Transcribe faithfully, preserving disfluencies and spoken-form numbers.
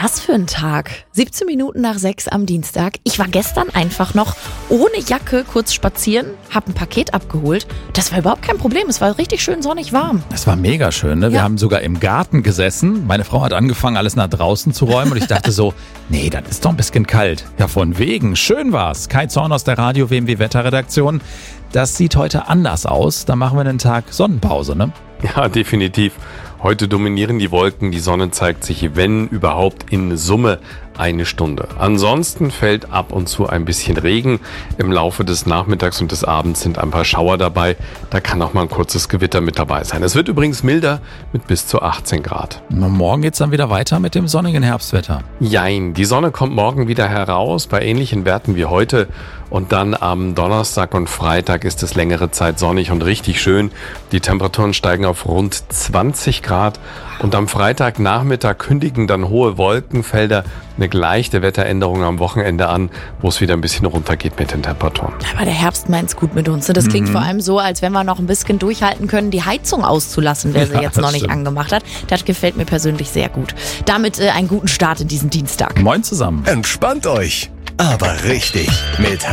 das für ein Tag? siebzehn Minuten nach sechs am Dienstag. Ich war gestern einfach noch ohne Jacke kurz spazieren, hab ein Paket abgeholt. Das war überhaupt kein Problem. Es war richtig schön sonnig warm. Es war mega schön, ne? Wir Ja. haben sogar im Garten gesessen. Meine Frau hat angefangen, alles nach draußen zu räumen und ich dachte so, nee, das ist doch ein bisschen kalt. Ja, von wegen. Schön war's. Kai Zorn aus der Radio-W M W-Wetterredaktion. Das sieht heute anders aus. Da machen wir einen Tag Sonnenpause, ne? Ja, definitiv. Heute dominieren die Wolken, die Sonne zeigt sich, wenn überhaupt, in Summe eine Stunde. Ansonsten fällt ab und zu ein bisschen Regen. Im Laufe des Nachmittags und des Abends sind ein paar Schauer dabei. Da kann auch mal ein kurzes Gewitter mit dabei sein. Es wird übrigens milder mit bis zu achtzehn Grad. Und morgen geht's dann wieder weiter mit dem sonnigen Herbstwetter. Jein, die Sonne kommt morgen wieder heraus bei ähnlichen Werten wie heute. Und dann am Donnerstag und Freitag ist es längere Zeit sonnig und richtig schön. Die Temperaturen steigen auf rund zwanzig Grad. Und am Freitagnachmittag kündigen dann hohe Wolkenfelder eine leichte Wetteränderung am Wochenende an, wo es wieder ein bisschen runtergeht mit den Temperaturen. Aber der Herbst meint's gut mit uns. Das klingt vor allem so, als wenn wir noch ein bisschen durchhalten können, die Heizung auszulassen, wer sie Ja, jetzt noch das nicht stimmt. angemacht hat. Das gefällt mir persönlich sehr gut. Damit äh, einen guten Start in diesen Dienstag. Moin zusammen. Entspannt euch, aber richtig. Mit